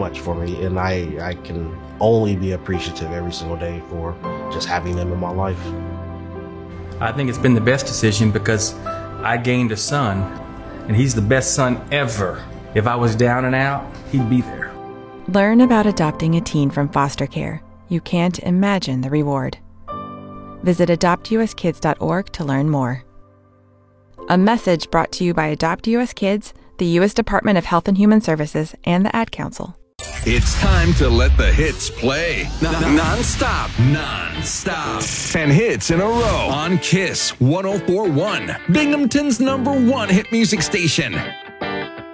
much for me, and I can only be appreciative every single day for just having them in my life. I think it's been the best decision because I gained a son, and he's the best son ever. If I was down and out, he'd be there. Learn about adopting a teen from foster care. You can't imagine the reward. Visit adoptuskids.org to learn more. A message brought to you by Adopt US Kids, the U.S. Department of Health and Human Services, and the Ad Council. It's time to let the hits play. Non-stop. 10 hits in a row on KISS 104.1, Binghamton's #1 hit music station.